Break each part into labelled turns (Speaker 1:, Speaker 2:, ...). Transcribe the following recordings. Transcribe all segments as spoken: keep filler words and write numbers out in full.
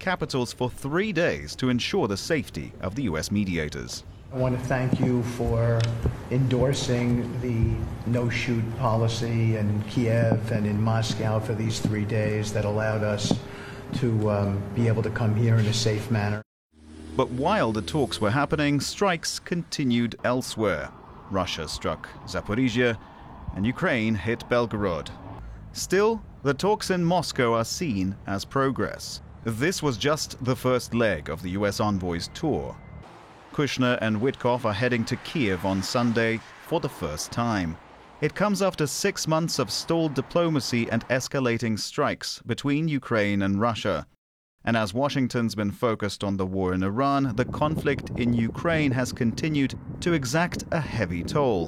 Speaker 1: capitals for three days to ensure the safety of the U S mediators.
Speaker 2: I want to thank you for endorsing the no-shoot policy in Kiev and in Moscow for these three days that allowed us to um, be able to come here in a safe manner.
Speaker 1: But while the talks were happening, strikes continued elsewhere. Russia struck Zaporizhia and Ukraine hit Belgorod. Still, the talks in Moscow are seen as progress. This was just the first leg of the U S envoy's tour. Kushner and Witkoff are heading to Kiev on Sunday for the first time. It comes after six months of stalled diplomacy and escalating strikes between Ukraine and Russia. And as Washington's been focused on the war in Iran, the conflict in Ukraine has continued to exact a heavy toll.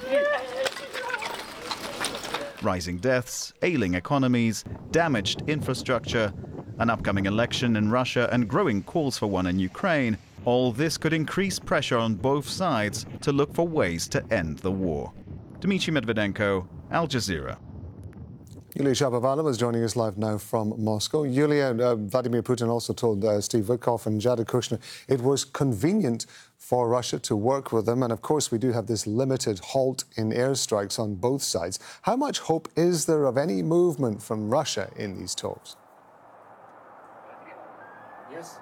Speaker 1: Rising deaths, ailing economies, damaged infrastructure, an upcoming election in Russia and growing calls for one in Ukraine. All this could increase pressure on both sides to look for ways to end the war. Dmitry Medvedenko, Al Jazeera.
Speaker 3: Yulia Shapovalova is joining us live now from Moscow. Yulia, uh, Vladimir Putin also told uh, Steve Witkoff and Jared Kushner it was convenient for Russia to work with them. And of course, we do have this limited halt in airstrikes on both sides. How much hope is there of any movement from Russia in these talks?
Speaker 4: Yes.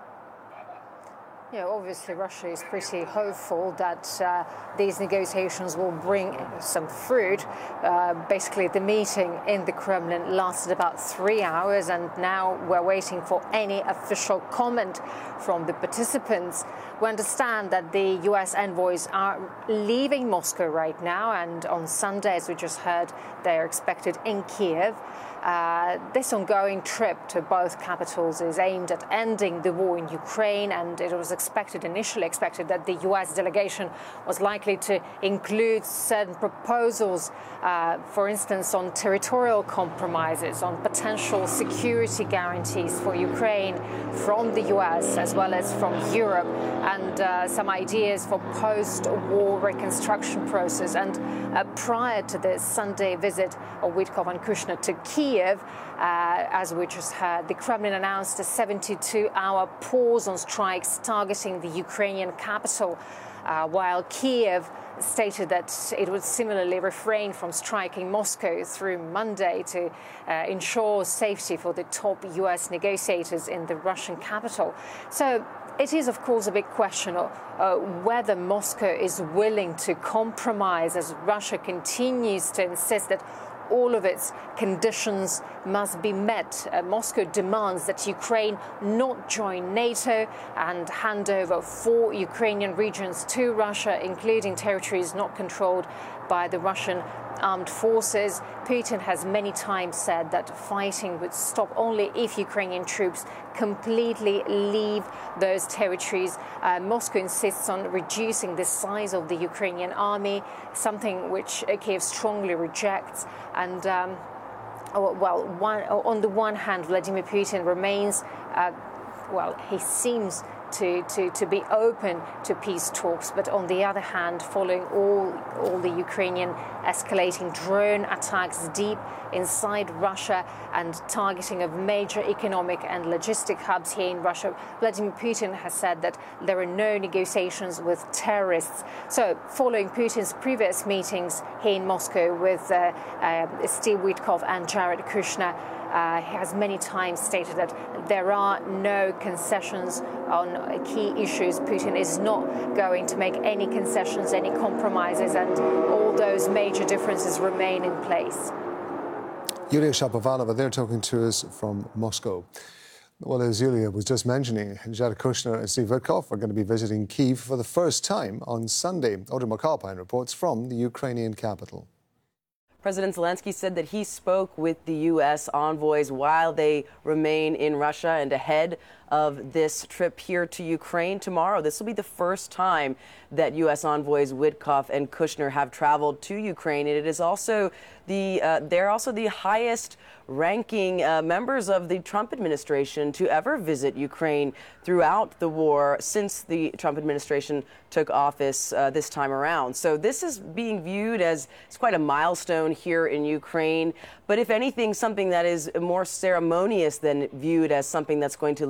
Speaker 5: Yeah, obviously Russia is pretty hopeful that uh, these negotiations will bring some fruit. Uh, basically, the meeting in the Kremlin lasted about three hours, and now we're waiting for any official comment from the participants. We understand that the U S envoys are leaving Moscow right now, and on Sunday, as we just heard, they are expected in Kiev. Uh, this ongoing trip to both capitals is aimed at ending the war in Ukraine, and it was expected, initially expected, that the U S delegation was likely to include certain proposals, uh, for instance, on territorial compromises, on potential security guarantees for Ukraine from the U S as well as from Europe, and uh, some ideas for post-war reconstruction process. And uh, prior to this Sunday visit of Witkoff and Kushner to Kiev, uh, as we just heard, the Kremlin announced a seventy-two hour pause on strikes targeting the Ukrainian capital, uh, while Kiev stated that it would similarly refrain from striking Moscow through Monday to uh, ensure safety for the top U S negotiators in the Russian capital. So it is, of course, a big question of uh, whether Moscow is willing to compromise as Russia continues to insist that all of its conditions must be met. Uh, Moscow demands that Ukraine not join NATO and hand over four Ukrainian regions to Russia, including territories not controlled by the Russian armed forces. Putin has many times said that fighting would stop only if Ukrainian troops completely leave those territories. Uh, Moscow insists on reducing the size of the Ukrainian army, something which uh, Kiev strongly rejects. And um, well, one, on the one hand, Vladimir Putin remains, uh, well, he seems To, to, to be open to peace talks. But on the other hand, following all, all the Ukrainian escalating drone attacks deep inside Russia and targeting of major economic and logistic hubs here in Russia, Vladimir Putin has said that there are no negotiations with terrorists. So following Putin's previous meetings here in Moscow with uh, uh, Steve Witkoff and Jared Kushner, Uh, he has many times stated that there are no concessions on key issues. Putin is not going to make any concessions, any compromises, and all those major differences remain in place.
Speaker 3: Yulia Shapovalova, they're talking to us from Moscow. Well, as Yulia was just mentioning, Jared Kushner and Steve Witkoff are going to be visiting Kyiv for the first time on Sunday. Audrey McAlpine reports from the Ukrainian capital.
Speaker 6: President Zelensky said that he spoke with the U S envoys while they remain in Russia and ahead of this trip here to Ukraine tomorrow. This will be the first time that U S envoys Witkoff and Kushner have traveled to Ukraine. And it is also the uh, they're also the highest ranking uh, members of the Trump administration to ever visit Ukraine throughout the war since the Trump administration took office uh, this time around. So this is being viewed as it's quite a milestone here in Ukraine. But if anything, something that is more ceremonious than viewed as something that's going to